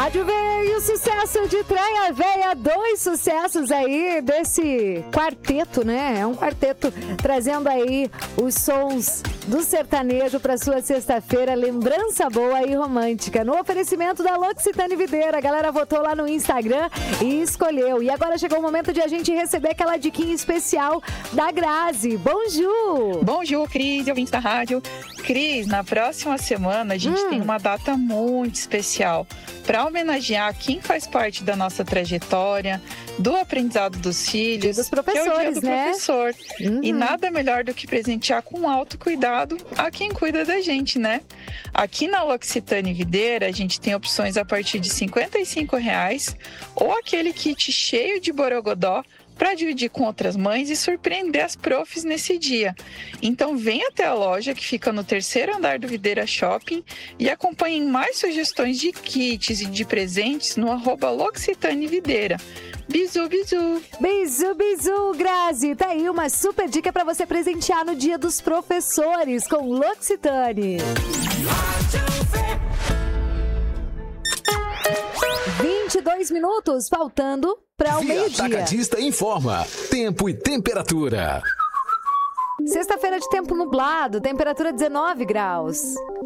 Rádio Veio, sucesso de Tranha Veia, 2 sucessos aí desse quarteto, né? É um quarteto trazendo aí os sons do sertanejo para sua sexta-feira, lembrança boa e romântica. No oferecimento da L'Occitane Videira, a galera votou lá no Instagram e escolheu. E agora chegou o momento de a gente receber aquela diquinha especial da Grazi. Bonjour! Bonjour, Cris, ouvintes da rádio. Cris, na próxima semana a gente tem uma data muito especial para homenagear quem faz parte da nossa trajetória, do aprendizado dos filhos, dia dos professores, que é o dia do professor. Uhum. E nada melhor do que presentear com autocuidado a quem cuida da gente, né? Aqui na L'Occitane Videira, a gente tem opções a partir de R$ 55,00 ou aquele kit cheio de borogodó para dividir com outras mães e surpreender as profs nesse dia. Então vem até a loja que fica no 3º andar do Videira Shopping e acompanhem mais sugestões de kits e de presentes no @L'Occitane Videira. Bizu, bizu! Bizu, bizu, Grazi! Tá aí uma super dica para você presentear no Dia dos Professores com L'Occitane. 22 minutos, faltando para o meio-dia. Atacadista informa. Tempo e temperatura. Sexta-feira de tempo nublado, temperatura 19 graus.